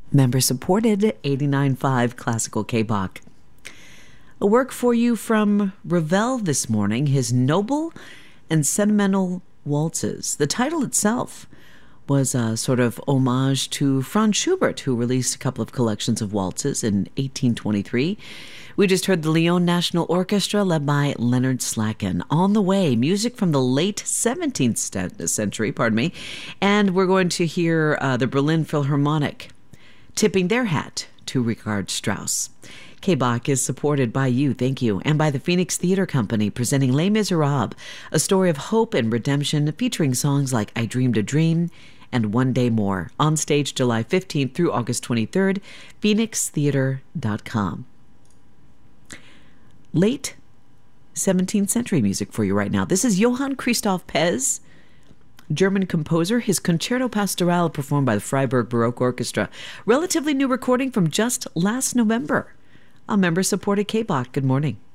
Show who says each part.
Speaker 1: Member supported 89.5 Classical K-Bach. A work for you from Ravel this morning, his Noble and Sentimental Waltzes. The title itself was a sort of homage to Franz Schubert, who released a couple of collections of waltzes in 1823. We just heard the Lyon National Orchestra led by Leonard Slacken. On the way, music from the late 17th century, and we're going to hear the Berlin Philharmonic tipping their hat to Richard Strauss. K-Bach is supported by you, thank you, and by the Phoenix Theater Company, presenting Les Miserables, a story of hope and redemption featuring songs like I Dreamed a Dream and One Day More. On stage July 15th through August 23rd, phoenixtheater.com. Late 17th century music for you right now. This is Johann Christoph Pez, German composer, his Concerto Pastoral performed by the Freiburg Baroque Orchestra. Relatively new recording from just last November. A member-supported K-Bach. Good morning.